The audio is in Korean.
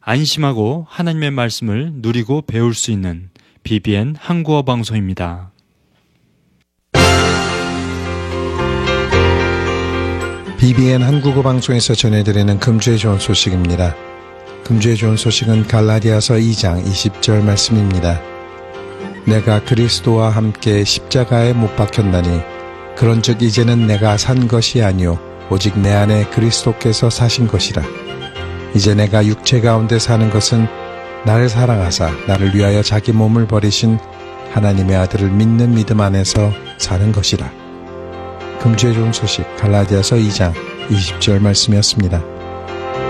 안심하고 하나님의 말씀을 누리고 배울 수 있는 BBN 한국어 방송입니다. BBN 한국어 방송에서 전해드리는 금주의 좋은 소식입니다. 금주의 좋은 소식은 갈라디아서 2장 20절 말씀입니다. 내가 그리스도와 함께 십자가에 못 박혔나니 그런즉 이제는 내가 산 것이 아니요 오직 내 안에 그리스도께서 사신 것이라. 이제 내가 육체 가운데 사는 것은 나를 사랑하사 나를 위하여 자기 몸을 버리신 하나님의 아들을 믿는 믿음 안에서 사는 것이라. 금주의 좋은 소식 갈라디아서 2장 20절 말씀이었습니다.